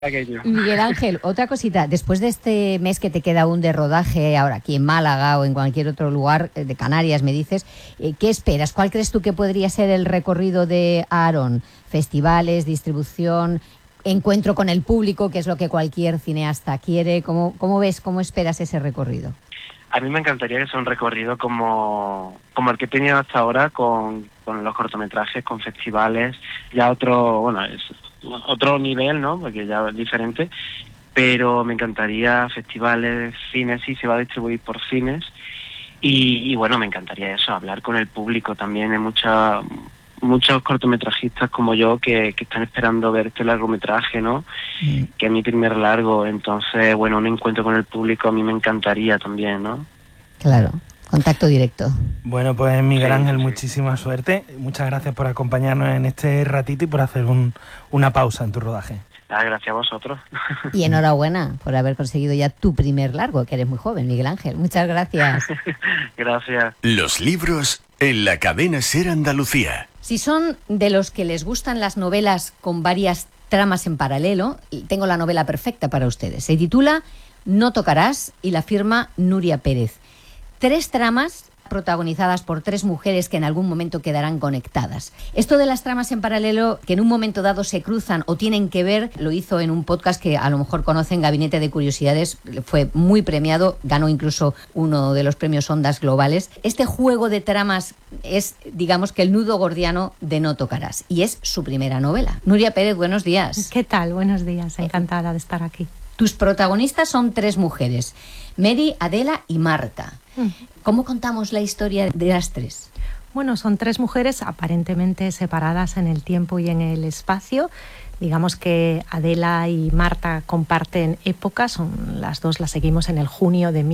aquello. Miguel Ángel, otra cosita, después de este mes que te queda aún de rodaje, ahora aquí en Málaga o en cualquier otro lugar de Canarias, me dices, ¿qué esperas? ¿Cuál crees tú que podría ser el recorrido de Aaron? Festivales, distribución, encuentro con el público, que es lo que cualquier cineasta quiere. ¿Cómo ves, cómo esperas ese recorrido? A mí me encantaría que sea un recorrido como el que he tenido hasta ahora con los cortometrajes, con festivales, ya es otro nivel, ¿no? Porque ya es diferente, pero me encantaría festivales, cines, sí, se va a distribuir por cines, y bueno, me encantaría eso, hablar con el público también. Hay muchos cortometrajistas como yo que están esperando ver este largometraje, ¿no? Que es mi primer largo, entonces, bueno, un encuentro con el público a mí me encantaría también, ¿no? Claro, contacto directo. Bueno, pues Miguel Ángel, muchísima suerte. Muchas gracias por acompañarnos en este ratito y por hacer una pausa en tu rodaje. Gracias a vosotros. Y enhorabuena por haber conseguido ya tu primer largo, que eres muy joven, Miguel Ángel. Muchas gracias. Gracias. Los libros en la cadena SER Andalucía. Si son de los que les gustan las novelas con varias tramas en paralelo, tengo la novela perfecta para ustedes. Se titula No tocarás y la firma Nuria Pérez. 3 tramas protagonizadas por 3 mujeres que en algún momento quedarán conectadas. Esto de las tramas en paralelo, que en un momento dado se cruzan o tienen que ver, lo hizo en un podcast que a lo mejor conocen, Gabinete de Curiosidades, fue muy premiado, ganó incluso uno de los premios Ondas Globales. Este juego de tramas es, digamos, que el nudo gordiano de No tocarás, y es su primera novela. Nuria Pérez, buenos días. ¿Qué tal? Buenos días, encantada de estar aquí. Tus protagonistas son 3 mujeres, Mary, Adela y Marta. ¿Cómo contamos la historia de las 3? Bueno, son 3 mujeres aparentemente separadas en el tiempo y en el espacio. Digamos que Adela y Marta comparten épocas, las dos las seguimos en el junio de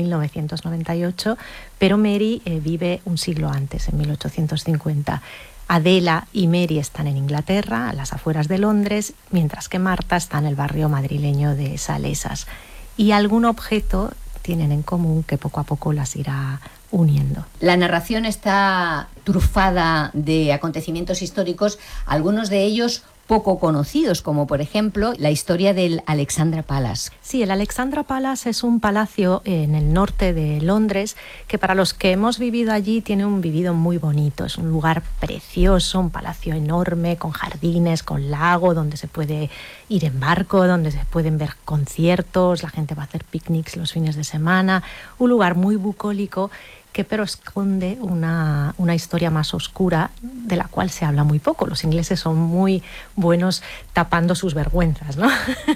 1998, pero Mary vive un siglo antes, en 1850. Adela y Mary están en Inglaterra, a las afueras de Londres, mientras que Marta está en el barrio madrileño de Salesas. Y algún objeto tienen en común que poco a poco las irá uniendo. La narración está trufada de acontecimientos históricos, algunos de ellos poco conocidos, como por ejemplo la historia del Alexandra Palace. Sí, el Alexandra Palace es un palacio en el norte de Londres que, para los que hemos vivido allí, tiene un vivido muy bonito. Es un lugar precioso, un palacio enorme, con jardines, con lago, donde se puede ir en barco, donde se pueden ver conciertos, la gente va a hacer picnics los fines de semana. Un lugar muy bucólico que pero esconde una historia más oscura de la cual se habla muy poco. Los ingleses son muy buenos tapando sus vergüenzas, ¿no?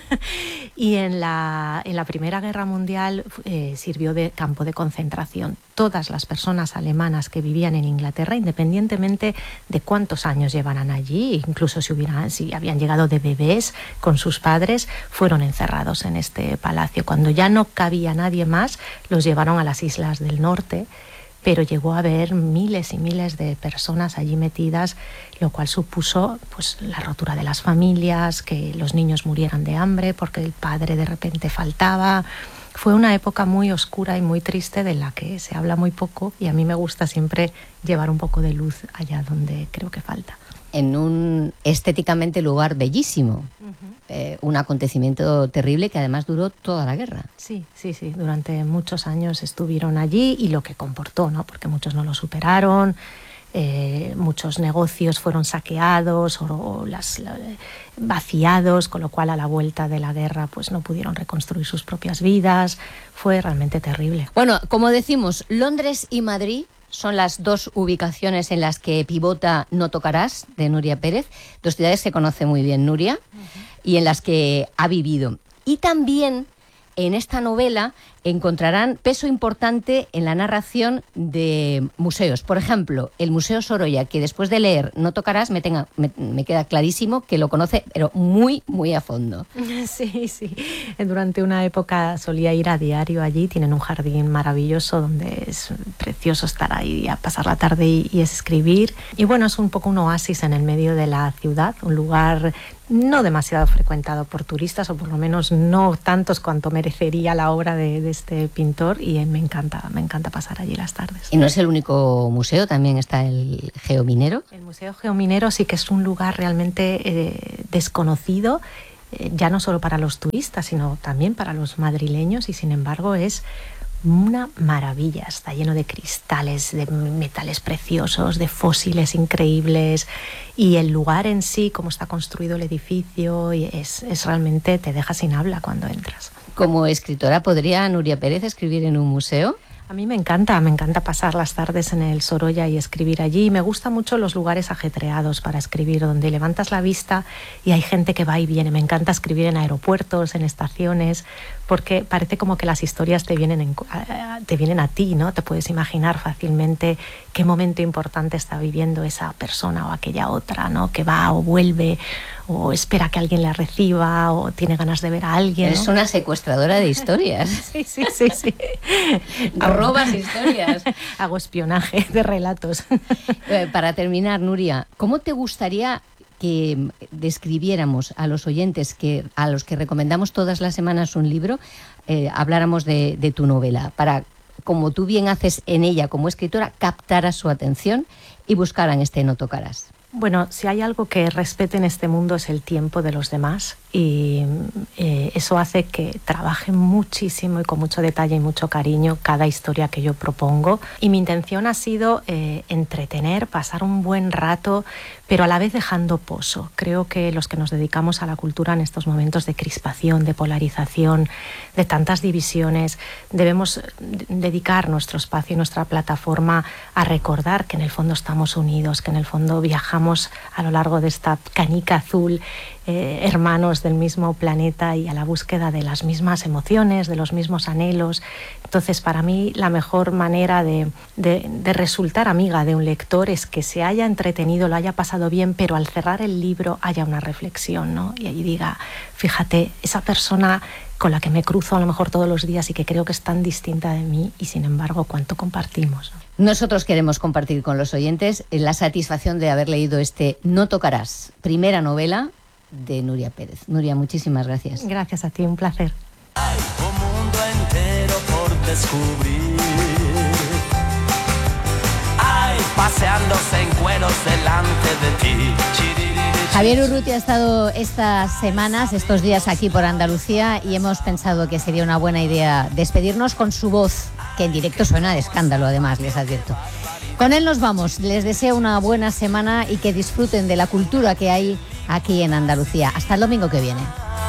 Y en la Primera Guerra Mundial sirvió de campo de concentración. Todas las personas alemanas que vivían en Inglaterra, independientemente de cuántos años llevaran allí, incluso si habían llegado de bebés con sus padres, fueron encerrados en este palacio. Cuando ya no cabía nadie más, los llevaron a las islas del norte, pero llegó a haber miles y miles de personas allí metidas, lo cual supuso pues la rotura de las familias, que los niños murieran de hambre porque el padre de repente faltaba. Fue una época muy oscura y muy triste de la que se habla muy poco, y a mí me gusta siempre llevar un poco de luz allá donde creo que falta. En un estéticamente lugar bellísimo, un acontecimiento terrible que además duró toda la guerra. Sí, durante muchos años estuvieron allí, y lo que comportó, ¿no? Porque muchos no lo superaron, muchos negocios fueron saqueados o vaciados, con lo cual a la vuelta de la guerra pues no pudieron reconstruir sus propias vidas. Fue realmente terrible. Bueno, como decimos, Londres y Madrid son las 2 ubicaciones en las que pivota No tocarás, de Nuria Pérez, 2 ciudades que conoce muy bien Nuria y en las que ha vivido. Y también en esta novela encontrarán peso importante en la narración de museos. Por ejemplo, el Museo Sorolla, que después de leer No tocarás me queda clarísimo que lo conoce, pero muy, muy a fondo. Sí. Durante una época solía ir a diario allí. Tienen un jardín maravilloso donde es precioso estar ahí a pasar la tarde y escribir. Y bueno, es un poco un oasis en el medio de la ciudad, un lugar no demasiado frecuentado por turistas, o por lo menos no tantos cuanto merecería la obra de este pintor, y me encanta pasar allí las tardes. Y no es el único museo, también está el Geominero. El Museo Geominero sí que es un lugar realmente desconocido ya no solo para los turistas, sino también para los madrileños, y sin embargo es una maravilla. Está lleno de cristales, de metales preciosos, de fósiles increíbles, y el lugar en sí, cómo está construido el edificio, es realmente, te deja sin habla cuando entras. Como escritora, ¿podría Nuria Pérez escribir en un museo? A mí me encanta pasar las tardes en el Sorolla y escribir allí. Me gustan mucho los lugares ajetreados para escribir, donde levantas la vista y hay gente que va y viene. Me encanta escribir en aeropuertos, en estaciones, porque parece como que las historias te vienen a ti, ¿no? Te puedes imaginar fácilmente qué momento importante está viviendo esa persona o aquella otra, ¿no? Que va o vuelve, o espera que alguien la reciba, o tiene ganas de ver a alguien, ¿no? Es una secuestradora de historias. Sí. Robas historias. Hago espionaje de relatos. Para terminar, Nuria, ¿cómo te gustaría que describiéramos a los oyentes, a los que recomendamos todas las semanas un libro, habláramos de tu novela, para, como tú bien haces en ella como escritora, captara su atención y buscaran este No tocarás? Bueno, si hay algo que respete en este mundo es el tiempo de los demás, y eso hace que trabaje muchísimo y con mucho detalle y mucho cariño cada historia que yo propongo. Y mi intención ha sido entretener, pasar un buen rato, pero a la vez dejando pozo. Creo que los que nos dedicamos a la cultura en estos momentos de crispación, de polarización, de tantas divisiones, debemos dedicar nuestro espacio y nuestra plataforma a recordar que en el fondo estamos unidos, que en el fondo viajamos a lo largo de esta canica azul, hermanos del mismo planeta y a la búsqueda de las mismas emociones, de los mismos anhelos. Entonces, para mí, la mejor manera de resultar amiga de un lector es que se haya entretenido, lo haya pasado bien, pero al cerrar el libro haya una reflexión, ¿no? Y allí diga, fíjate, esa persona con la que me cruzo a lo mejor todos los días y que creo que es tan distinta de mí, y sin embargo, cuánto compartimos, ¿no? Nosotros queremos compartir con los oyentes la satisfacción de haber leído este No tocarás, primera novela de Nuria Pérez. Nuria, muchísimas gracias. Gracias a ti, un placer. Hay un mundo entero por descubrir. Hay paseándose en cueros delante de ti. Javier Urrutia ha estado estas semanas, estos días aquí por Andalucía, y hemos pensado que sería una buena idea despedirnos con su voz, que en directo suena de escándalo, además, les advierto. Con él nos vamos. Les deseo una buena semana y que disfruten de la cultura que hay aquí en Andalucía. Hasta el domingo que viene.